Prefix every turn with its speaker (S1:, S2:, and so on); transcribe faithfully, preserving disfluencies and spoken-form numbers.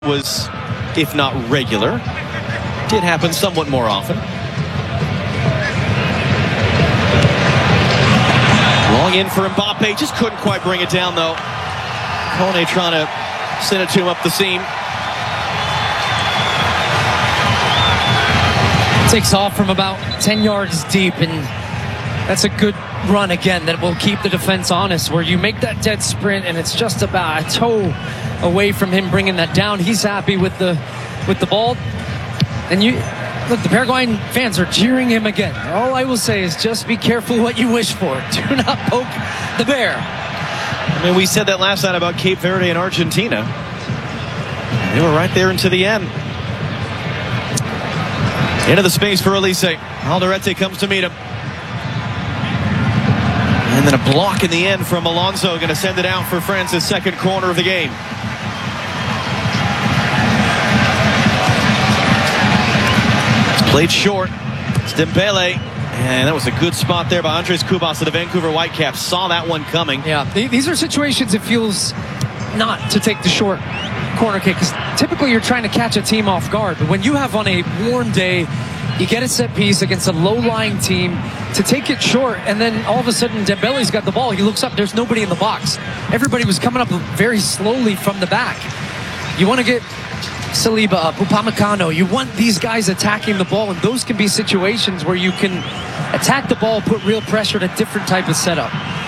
S1: was, if not regular, did happen somewhat more often. Long in for Mbappe, just couldn't quite bring it down though. Kone trying to send it to him up the seam.
S2: Takes off from about ten yards deep, and that's a good run again that will keep the defense honest, where you make that dead sprint and it's just about a toe away from him bringing that down. He's happy with the with the ball, and you look, the Paraguayan fans are cheering him again. All I will say is just be careful what you wish for. Do not poke the bear.
S1: I mean, we said that last night about Cape Verde and Argentina. They were right there into the end. Into the space for Elise. Alderete comes to meet him. And then a block in the end from Alonso, going to send it out for France's second corner of the game. It's played short. It's Dembele. And that was a good spot there by Andres Cubas of the Vancouver Whitecaps. Saw that one coming.
S2: Yeah, these are situations it feels not to take the short corner kick, because typically you're trying to catch a team off guard. But when you have on a warm day, you get a set piece against a low-lying team, to take it short, and then all of a sudden Dembele's got the ball. He looks up, there's nobody in the box. Everybody was coming up very slowly from the back. You want to get Saliba up, Upamecano. You want these guys attacking the ball, and those can be situations where you can attack the ball, put real pressure in a different type of setup.